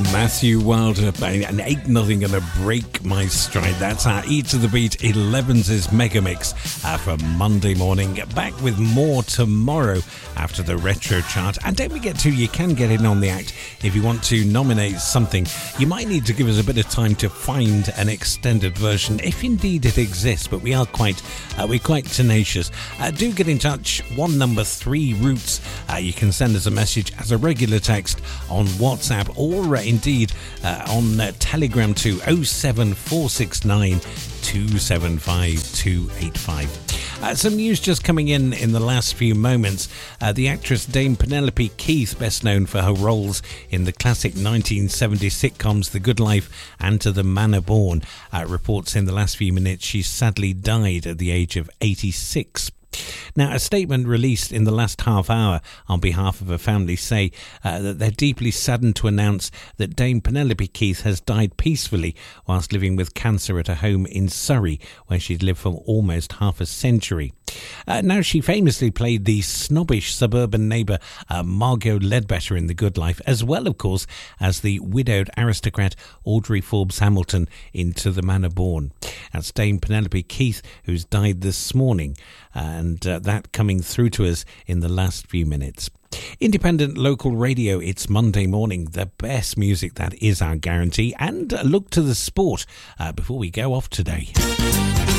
Matthew Wilder, an 8-0 gonna break my stride. That's our E to the Beat 11's Megamix for Monday morning. Back with more tomorrow after the retro chart. And don't forget to, you can get in on the act if you want to nominate something. You might need to give us a bit of time to find an extended version, if indeed it exists, but we're quite tenacious. Do get in touch. 1 Roots. You can send us a message as a regular text on WhatsApp or indeed on Telegram to 07469 275 285. Some news just coming in the last few moments. The actress Dame Penelope Keith, best known for her roles in the classic 1970s sitcoms The Good Life and To the Manor Born, reports in the last few minutes she sadly died at the age of 86. Now, a statement released in the last half hour on behalf of her family say that they're deeply saddened to announce that Dame Penelope Keith has died peacefully whilst living with cancer at a home in Surrey, where she'd lived for almost half a century. Now, she famously played the snobbish suburban neighbour Margot Ledbetter in The Good Life, as well, of course, as the widowed aristocrat Audrey Forbes Hamilton in To the Manor Born. That's Dame Penelope Keith, who's died this morning, and that coming through to us in the last few minutes. Independent local radio, it's Monday morning, the best music, that is our guarantee. And a look to the sport before we go off today.